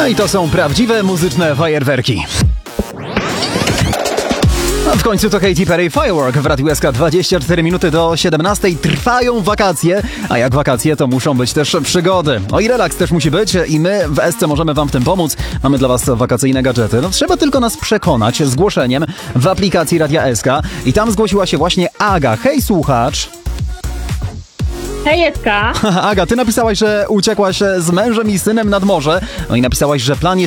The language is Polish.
No i to są prawdziwe muzyczne fajerwerki. A w końcu to Katy Perry Firework w Radiu SK. 24 minuty do 17. Trwają wakacje, a jak wakacje, to muszą być też przygody. No i relaks też musi być i my w SC możemy wam w tym pomóc. Mamy dla was wakacyjne gadżety. No trzeba tylko nas przekonać zgłoszeniem w aplikacji Radia SK. I tam zgłosiła się właśnie Aga. Hej słuchacz! Hej, Eska. Aga, ty napisałaś, że uciekłaś z mężem i synem nad morze. No i napisałaś, że plan jest